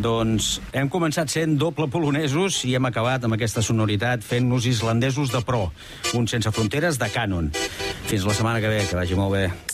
Doncs hem començat sent doble polonesos i hem acabat amb aquesta sonoritat fent-nos islandesos de pro. Un sense fronteres de Canon. Fins la setmana que ve, que vagi molt bé.